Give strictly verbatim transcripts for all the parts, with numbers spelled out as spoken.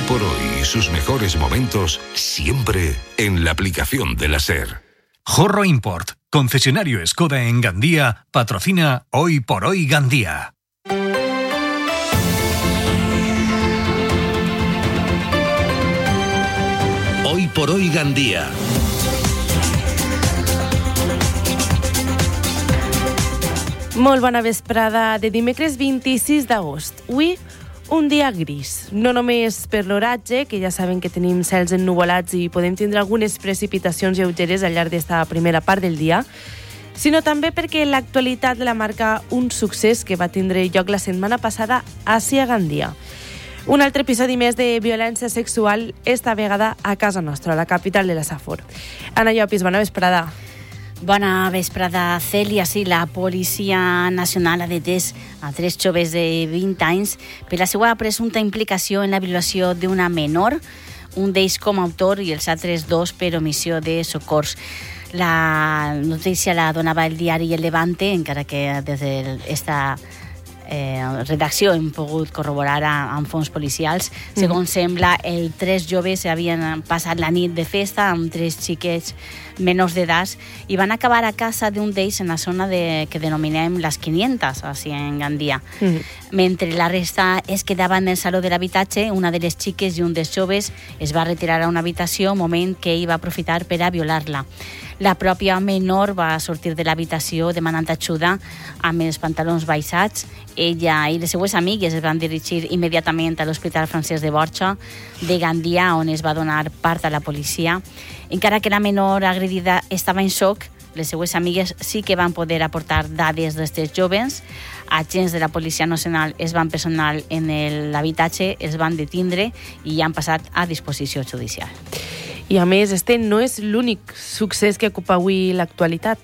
por hoy y sus mejores momentos siempre en la aplicación de la SER. Jorro Import, concesionario Skoda en Gandía, patrocina Hoy por Hoy Gandía. Hoy por Hoy Gandía. Molt bona vesprada de dimecres vint-i-sis d'agost. Avui, un dia gris. No només per l'oratge, que ja saben que tenim cels ennuvolats i podem tindre algunes precipitacions lleugeres al llarg d'esta primera part del dia, sinó també perquè l'actualitat la marca un succés que va tindre lloc la setmana passada a Gandia. Un altre episodi més de violència sexual, esta vegada a casa nostra, a la capital de la Safor. Anna Llopis, bona vesprada. Bona vesprada, Cèlia. Sí, la Policia Nacional ha detès a tres joves de vint anys per la seva presumpta implicació en la violació d'una menor, un d'ells com a autor i els altres dos per omissió de socors. La notícia la donava el diari El Levante, encara que des d'esta eh, redacció hem pogut corroborar amb fons policials. Segons mm. sembla, els tres joves havien passat la nit de festa amb tres xiquets menors d'edat i van acabar a casa d'un d'ells en la zona de, que denominem les quinientas, així en Gandia. Mm. Mentre la resta es quedava en el saló de l'habitatge, una de les xiques i un dels joves es va retirar a una habitació, moment que ell va aprofitar per a violar-la. La pròpia menor va sortir de l'habitació demanant ajuda amb els pantalons baixats. Ella i les seues amigues es van dirigir immediatament a l'Hospital Francesc de Borja de Gandia, on es va donar part a la policia. Encara que la menor agredida estava en xoc, les seues amigues sí que van poder aportar dades d'aquests joves. Agents de la Policia Nacional es van personar en l'habitatge, els van detindre i han passat a disposició judicial. I a més, este no és l'únic succés que ocupa avui l'actualitat.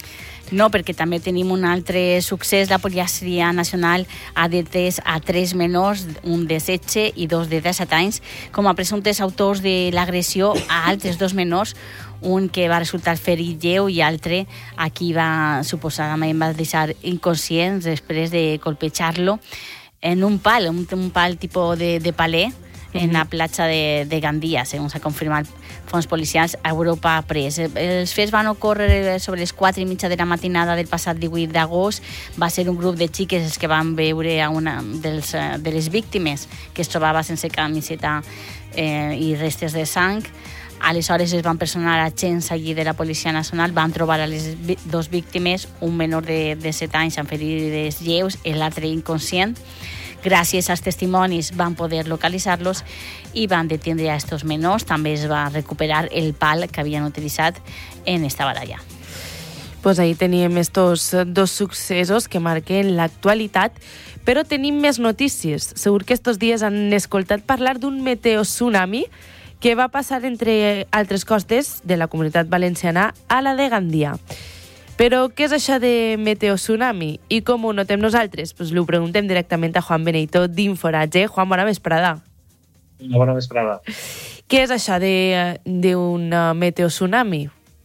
No, perquè també tenim un altre succés. La Policia Nacional ha detès a tres menors, un de setze i dos de disset anys, com a presumptes autors de l'agressió a altres dos menors, un que va resultar ferit lleu i altre a qui va suposadament va deixar inconscient després de colpejar-lo en un pal, un, un pal tipus de, de paler, en la platja de, de Gandia, segons s'ha confirmat fons policials a Europa Press. Els fets van ocórrer sobre les quatre i mitja de la matinada del passat divuit d'agost. Va ser un grup de xiques els que van veure a una dels, de les víctimes que es trobava sense camiseta eh, i restes de sang. Aleshores es van personar agents allí de la Policia Nacional, van trobar a les dos víctimes, un menor de, de set anys amb ferides lleus i l'altre inconscient. Gràcies als testimonis van poder localitzar-los i van detindre a estos menors. També es va recuperar el pal que havien utilitzat en esta baralla. Pues ahí teníem estos dos successos que marquen l'actualitat, però tenim més notícies. Segur que estos dies han escoltat parlar d'un meteotsunami que va passar entre altres costes de la Comunitat Valenciana a la de Gandia. Però què és això de meteotsunami i com ho notem nosaltres? Pues ho preguntem directament a Juan Benito d'Inforatge. Juan, bona vesprada. Bona vesprada. Què és això d'un meteotsunami?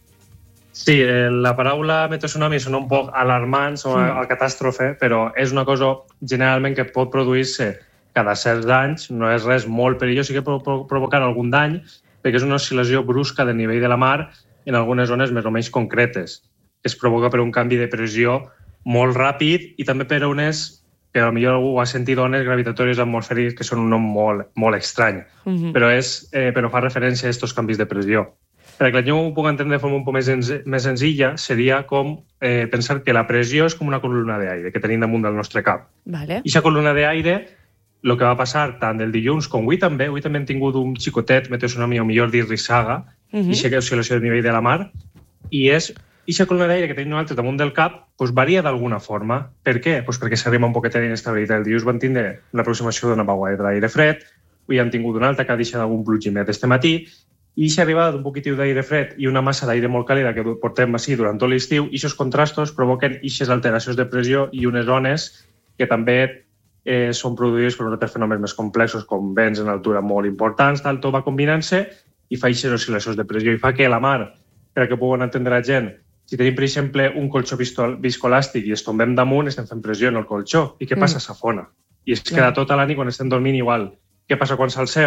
Sí, eh, la paraula meteotsunami sona un poc alarmant, sona sí. a catàstrofe, però és una cosa generalment que pot produir-se cada certs anys, no és res molt perillós, sí que pot provocar algun dany, perquè és una oscil·lació brusca del nivell de la mar en algunes zones més o menys concretes. Es provoca per un canvi de pressió molt ràpid i també per unes, que potser algú ha sentit, ones gravitatòries atmosfèriques que són un nom molt, molt estrany, mm-hmm. però, és, eh, però fa referència a aquests canvis de pressió. Perquè jo ho puc entendre de forma un poc més, senz- més senzilla, seria com eh, pensar que la pressió és com una columna d'aire que tenim damunt del nostre cap. Vale. I aquesta columna d'aire, el que va passar tant el dilluns com avui també, avui també hem tingut un xicotet meteotsunami, o millor dir rissaga, mm-hmm. i aquesta oscil·lació del nivell de la mar, i és Ixa columna d'aire que tenim nosaltres damunt del cap pues, varia d'alguna forma. Per què? Pues perquè s'arriba un poquet d'inestabilitat. El dilluns van tindre l'aproximació d'una vaguada d'aire fred, avui han tingut una alta que ha deixat algun plugimet este matí, i aquesta arribada d'un poquitiu d'aire fred i una massa d'aire molt càlida que portem així durant tot l'estiu, i aquests contrastos provoquen aquestes alteracions de pressió i unes ones que també eh, són produïdes per uns altres fenòmens més complexos, com vents en altura molt importants, tal, tot va combinant-se i fa aquestes oscil·lacions de pressió i fa que la mar, per que puguen entendre la gent, si tenim, per exemple, un colxó viscolàstic i es tombem damunt, estem fent pressió en el colxó. I què passa? Mm. S'afona. I es queda tota la nit quan estem dormint igual. Què passa quan s'alcem?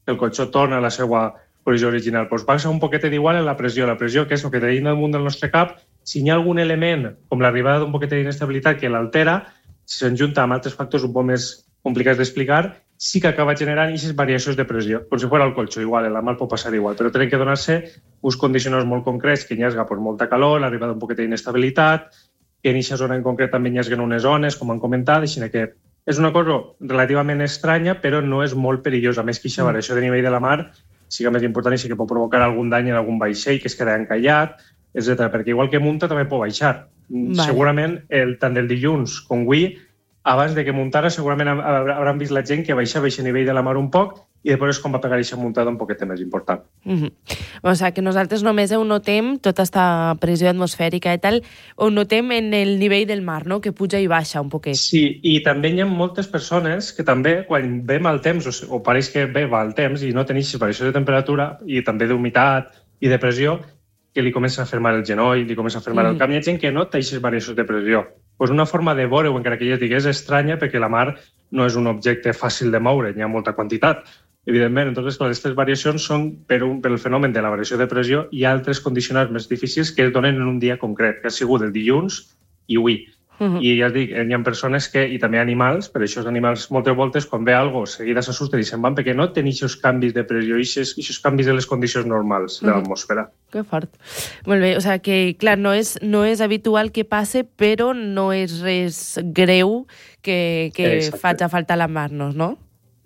el colxó torna a la seva posició original. Pues passa un poquet d'igual en la pressió. La pressió, que és el que tenim damunt del nostre cap, si hi ha algun element, com l'arribada d'un poquet d'inestabilitat que l'altera, si s'enjunta amb altres factors un poc més complicats d'explicar, sí que acaba generant aquestes variacions de pressió, com si fos el colxó, igual, en la mar pot passar igual, però tenen que donar-se uns condicionants molt concrets, que hi hagi pues, molta calor, l'arribada d'un poquet d'inestabilitat, que en aquesta zona en concret també hi hagi unes zones, com han comentat, així que és una cosa relativament estranya, però no és molt perillosa. A més que aquesta variació de nivell de la mar sigui més important i sí que pot provocar algun dany en algun vaixell que es queda encallat, etcètera. Perquè igual que munta també pot baixar. Vale. Segurament, el, tant del dilluns com avui, abans de que muntara, segurament hauran vist la gent que baixava aquest nivell de la mar un poc i després és com va pegar aquesta muntada un poquet més important. Mm-hmm. O sigui, que nosaltres només ho notem, tota aquesta pressió atmosfèrica i tal, ho notem en el nivell del mar, no?, que puja i baixa un poquet. Sí, i també hi ha moltes persones que també, quan ve mal temps, o, o pareix que ve mal temps i no tenim variació de temperatura i també d'humitat i de pressió, que li comença a fermar el genoll, li comença a fermar mm. el cap. Hi ha gent que nota aquestes variacions de pressió. Pues una forma de veure-ho, encara que ja digués, estranya, perquè la mar no és un objecte fàcil de moure, hi ha molta quantitat. Evidentment, entonces, aquestes variacions són per, un, per el fenomen de la variació de pressió i altres condicionants més difícils que es donen en un dia concret, que ha sigut el dilluns i avui. Uh-huh. I ja et dic, hi ha persones que, i també animals, per això els animals moltes voltes, quan ve alguna cosa, seguida s'assusten i se'n van perquè no tenen aquests canvis de pressió i aquests canvis de les condicions normals uh-huh. de l'atmosfera. Que fort. Molt bé, o sigui que, clar, no és, no és habitual que passe, però no és res greu que, que faci falta alarmar-nos, no?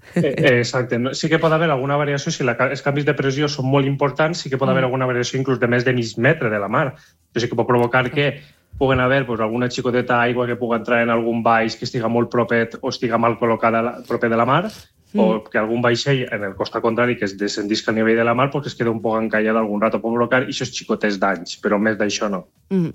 Eh, exacte. Sí que pot haver alguna variació, si la, els canvis de pressió són molt importants, sí que pot haver alguna variació inclús de més de mig metre de la mar. Això sí que pot provocar que puguen haver pues, alguna xicoteta aigua que pugui entrar en algun baix que estiga molt propet o estiga mal col·locada la, proper de la mar, mm. o que algun vaixell en el costat contrari que es descendisca a nivell de la mar perquè es queda un poc encallat algun rato, pot provocar aquests xicotes danys, però més d'això no. Mm.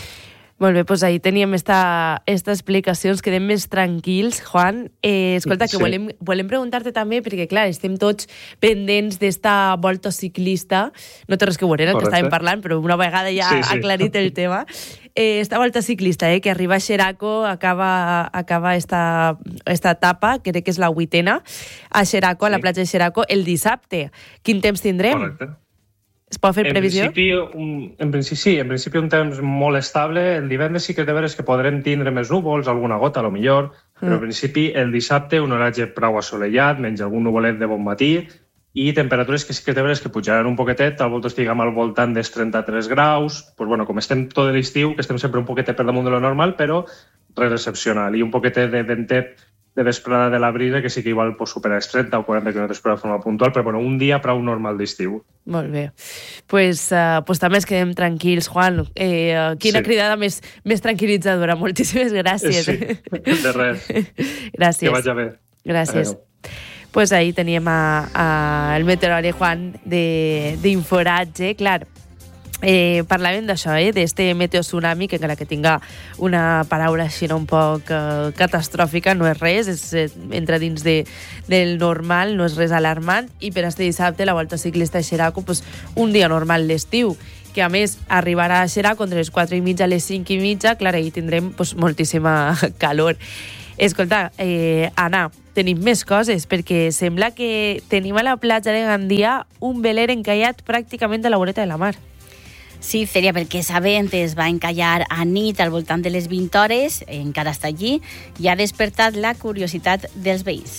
Molt bé, doncs ahir teníem esta, esta explicació, ens quedem més tranquils, Juan. Eh, escolta, que sí. volem, volem preguntar-te també, perquè clar, estem tots pendents d'esta volta ciclista, no té res que veure el que estàvem parlant, però una vegada ja sí, sí. ha aclarit el tema. Eh, esta volta ciclista, eh, que arriba a Xeraco, acaba, acaba esta, esta etapa, crec que és la vuitena, a Xeraco, a la platja de Xeraco, el dissabte. Quin temps tindrem? Correcte. Es pot fer previsió? En principi, un, en principi, sí, en principi un temps molt estable. El divendres sí que de veres que podrem tindre més núvols, alguna gota, a lo millor, mm. però en principi el dissabte un horatge prou assolellat, menys algun nuvolet de bon matí, i temperatures que sí que de veres que pujaran un poquetet, al volta estiguem al voltant dels trenta-tres graus, pues bueno, com estem tot l'estiu, que estem sempre un poquetet per damunt de lo normal, però res excepcional, i un poquetet de ventet de vesprada de la brisa, que sí que igual pot superar els trenta o quaranta quilòmetres per hora de forma puntual, però bueno, un dia prou normal d'estiu. Molt bé. Pues, uh, pues també ens quedem tranquils, Juan. Eh, uh, quina sí. cridada més, més tranquil·litzadora. Moltíssimes gràcies. Sí, de res. Gràcies. Que vagi bé. Gràcies. Adeu. Pues ahí teníem a, a el meteoròleg Juan d'Inforatge. Clar, Eh, parlàvem d'això, eh, d'este meteotsunami, que encara que tinga una paraula així un poc eh, catastròfica, no és res, és, eh, entra dins de, del normal, no és res alarmant, i per este dissabte la volta ciclista a Xeraco, pues, un dia normal d'estiu, que a més arribarà a Xeraco entre les quatre i mitja a les cinc i mitja, clar, ahir tindrem pues, moltíssima calor. Escolta, eh, Anna, tenim més coses, perquè sembla que tenim a la platja de Gandia un veler encallat pràcticament a la voreta de la mar. Sí, Celia, perquè sabent es va encallar a nit al voltant de les vint hores, encara està allí, i ha despertat la curiositat dels veïns.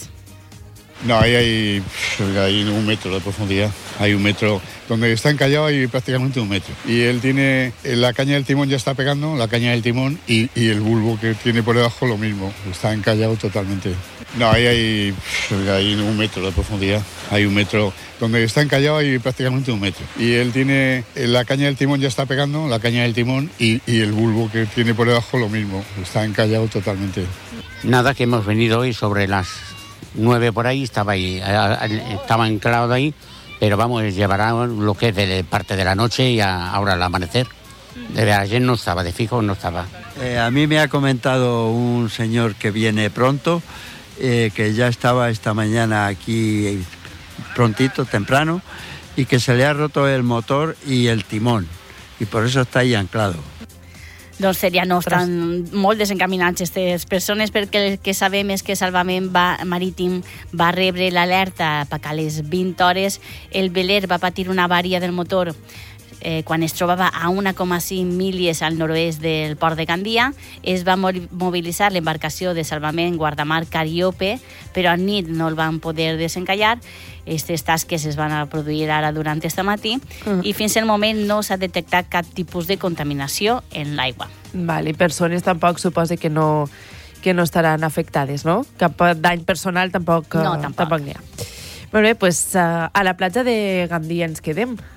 No, ahí hay, hay un metro de profundidad, hay un metro, donde está encallado hay prácticamente un metro. Y él tiene, la caña del timón ya está pegando, la caña del timón, y, y el bulbo que tiene por debajo lo mismo, está encallado totalmente. No, ahí hay, hay un metro de profundidad, hay un metro, donde está encallado hay prácticamente un metro. Y él tiene, la caña del timón ya está pegando, la caña del timón, y, y el bulbo que tiene por debajo lo mismo, está encallado totalmente. Nada, que hemos venido hoy sobre las nueve por ahí, estaba ahí, estaba enclavado ahí, pero vamos, llevará lo que es de parte de la noche y a, ahora al amanecer. De ayer no estaba, de fijo no estaba. Eh, a mí me ha comentado un señor que viene pronto, eh, que ya estaba esta mañana aquí prontito, temprano, y que se le ha roto el motor y el timón, y por eso está ahí anclado. Doncs ja no estan molt desencaminats aquestes persones, perquè el que sabem és que Salvament va, Marítim va rebre l'alerta per a les vint hores. El veler va patir una avaria del motor eh, quan es trobava a un coma cinc milles al nord-oest del port de Gandia. Es va mobilitzar l'embarcació de salvament guardamar Cariope, però a nit no el van poder desencallar. Aquestes tasques es van a produir ara durant este matí uh-huh. i fins al moment no s'ha detectat cap tipus de contaminació en l'aigua. Vale, persones tampoc suposa que no, que no estaran afectades, no? Cap dany personal tampoc, no, tampoc. tampoc n'hi ha. Molt bé, doncs a la platja de Gandia ens quedem.